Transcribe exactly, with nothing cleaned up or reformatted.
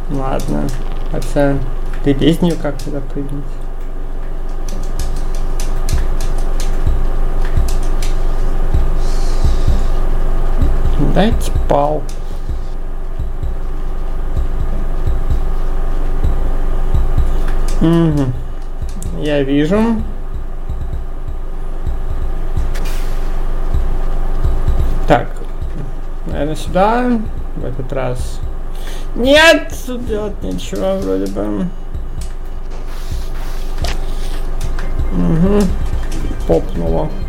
Ладно. Хотя ты без нее как туда прыгнуть? Дайте палку. Угу. Я вижу. Так. Наверное, сюда. В этот раз. Нет! Тут делать нечего вроде бы. Угу. Попнуло.